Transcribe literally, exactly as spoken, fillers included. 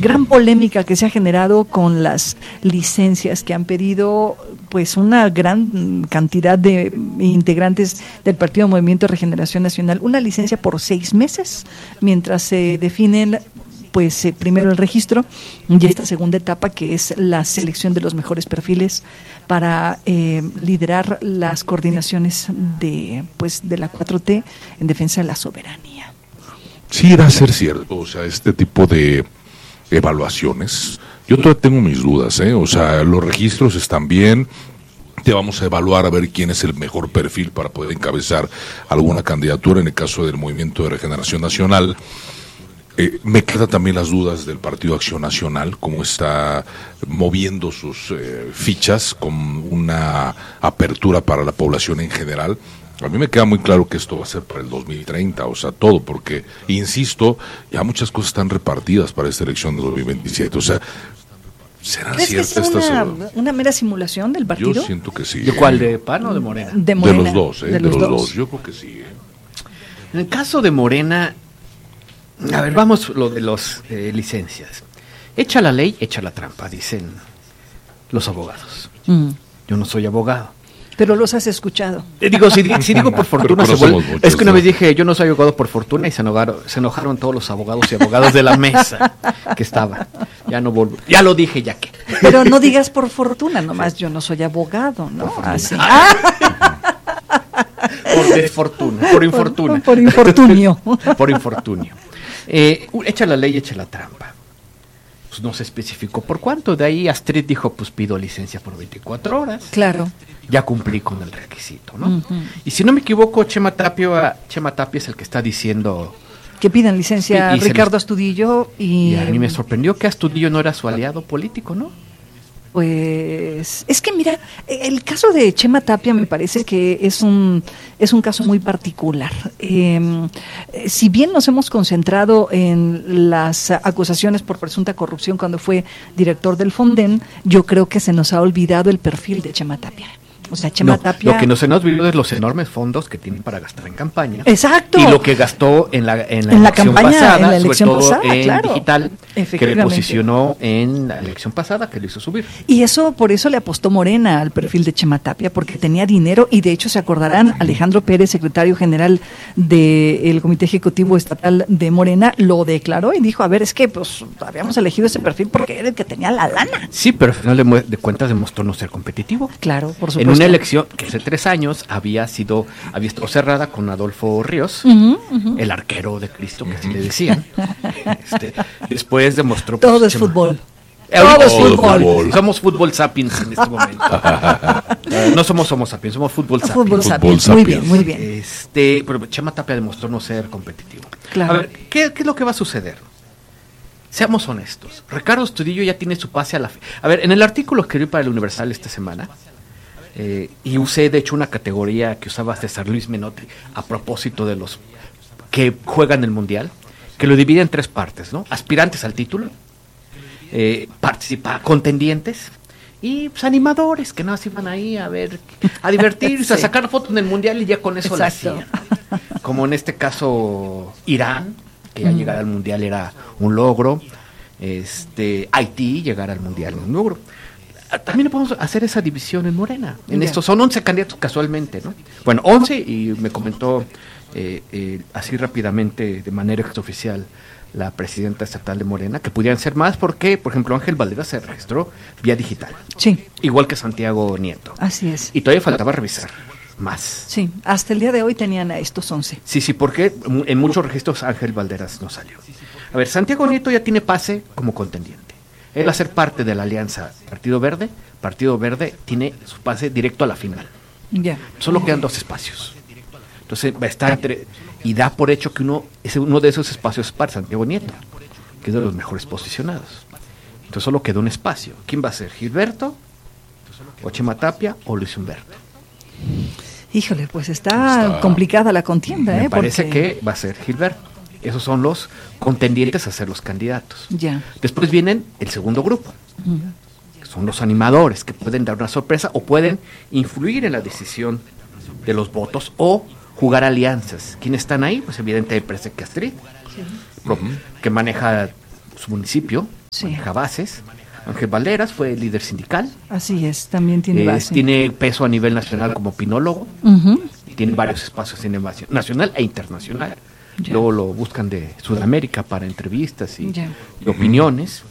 gran polémica que se ha generado con las licencias que han pedido pues una gran cantidad de integrantes del Partido Movimiento de Regeneración Nacional, una licencia por seis meses, mientras se definen pues eh, primero el registro y esta segunda etapa que es la selección de los mejores perfiles para eh, liderar las coordinaciones de pues de la cuatro T en defensa de la soberanía. Sí, irá a ser cierto, o sea, este tipo de evaluaciones, yo todavía tengo mis dudas, ¿eh? O sea, los registros están bien, te vamos a evaluar a ver quién es el mejor perfil para poder encabezar alguna candidatura en el caso del Movimiento de Regeneración Nacional. Eh, me quedan también las dudas del Partido Acción Nacional, cómo está moviendo sus eh, fichas con una apertura para la población en general. A mí me queda muy claro que esto va a ser para el dos mil treinta, o sea, todo, porque, insisto, ya muchas cosas están repartidas para esta elección de dos mil veintisiete, o sea, ¿serán ciertas estas? ¿Una, una mera simulación del partido? Yo siento que sí. ¿De cuál, de P A N o de Morena? De Morena. De los dos, ¿eh? De De los los dos. dos, yo creo que sí, ¿eh? En el caso de Morena, a ver, vamos lo de las eh, licencias. Echa la ley, echa la trampa, dicen los abogados. Mm. Yo no soy abogado. Pero los has escuchado. Eh, digo, si, si digo por fortuna, se conocemos vuelve, muchos, es que una ¿no? vez dije, yo no soy abogado por fortuna, y se enojaron, se enojaron todos los abogados y abogadas de la mesa que estaban. Ya no volvo, ya lo dije, ya que. Pero no digas por fortuna, nomás yo no soy abogado, ¿no? Así. Por desfortuna, por infortuna. Por, por infortunio. Por infortunio. Eh, echa la ley, echa la trampa. Pues no se especificó por cuánto. De ahí Astrid dijo, pues pido licencia por veinticuatro horas. Claro. Ya cumplí con el requisito, ¿no? Uh-huh. Y si no me equivoco, Chema Tapia, Chema Tapia es el que está diciendo... Que pidan licencia Y- y se Ricardo les- Astudillo y... Y a mí me sorprendió que Astudillo no era su aliado político, ¿no? Pues es que mira, el caso de Chema Tapia me parece que es un es un caso muy particular. Eh, si bien nos hemos concentrado en las acusaciones por presunta corrupción cuando fue director del Fonden, yo creo que se nos ha olvidado el perfil de Chema Tapia. O sea, Chema No, Tapia... Lo que no se nos olvidó es los enormes fondos que tiene para gastar en campaña. Exacto. Y lo que gastó en la, en la En la elección campaña, pasada, en la elección sobre todo pasada, en claro. digital, que le Efectivamente. posicionó en la elección pasada, que lo hizo subir. Y eso, por eso le apostó Morena al perfil de Chema Tapia, porque tenía dinero, y de hecho se acordarán, Alejandro Pérez, secretario general del Comité Ejecutivo Estatal de Morena, lo declaró y dijo, a ver, es que pues habíamos elegido ese perfil porque era el que tenía la lana. Sí, pero al final de, mu- de cuentas demostró no ser competitivo. Claro, por supuesto. En una elección que hace tres años había sido, había estado cerrada con Adolfo Ríos, Ujú, ujú. el arquero de Cristo, que así le decían. Este, después demostró... Todo pues, es Chema- fútbol. Eh, ahorita Todo es es fútbol. fútbol. Somos fútbol sapiens en este momento. Eh, no somos homo sapiens, somos fútbol sapiens. Fútbol Fútbol sapiens. Muy sapiens. bien, muy bien. Este, pero Chema Tapia demostró no ser competitivo. Claro. A ver, ¿qué, qué es lo que va a suceder? Seamos honestos. Ricardo Astudillo ya tiene su pase a la... Fe- A ver, en el artículo que escribí para el Universal esta semana, eh, y usé de hecho una categoría que usaba César Luis Menotti a propósito de los que juegan el Mundial, que lo divide en tres partes, ¿no? Aspirantes al título, eh, participa, contendientes y pues, animadores que no se iban ahí a ver, a divertirse, Sí. a sacar fotos en el Mundial y ya con eso la Exacto. hacían. Como en este caso Irán, que ya llegar al Mundial era un logro, este Haití llegar al Mundial era un logro. Ah, También podemos hacer esa división en Morena. En Ya. estos son once candidatos casualmente, ¿no? Bueno, once, y me comentó eh, eh, así rápidamente, de manera extraoficial, la presidenta estatal de Morena, que pudieran ser más porque, por ejemplo, Ángel Valderas se registró vía digital, Sí, igual que Santiago Nieto. así es. Y todavía faltaba revisar más. Sí, hasta el día de hoy tenían a estos once. Sí, sí, porque mu- en muchos registros Ángel Valderas no salió. A ver, Santiago Nieto ya tiene pase como contendiente. Él va a ser parte de la alianza Partido Verde. Partido Verde tiene su pase directo a la final. Ya. Solo quedan dos espacios. Entonces va a estar entre... Y da por hecho que uno, ese, uno de esos espacios es para Santiago Nieto, que es de los mejores posicionados. Entonces solo queda un espacio. ¿Quién va a ser? ¿Gilberto? ¿O Chema Tapia? ¿O Luis Humberto? Híjole, pues está, Está- complicada la contienda, Me ¿eh? parece Porque- que va a ser Gilberto. Esos son los contendientes a ser los candidatos. Ya. Después vienen el segundo grupo, que son los animadores, que pueden dar una sorpresa o pueden influir en la decisión de los votos o jugar alianzas. ¿Quiénes están ahí? Pues evidentemente parece que Astrid, pro- que maneja su municipio, Sí. maneja bases. Ángel Valderas fue líder sindical. Así es, también tiene Eh, base. tiene peso a nivel nacional como opinólogo. Ujú. Tiene varios espacios en el nacional e internacional. Ya. Luego lo buscan de Sudamérica para entrevistas y, Ya. y opiniones.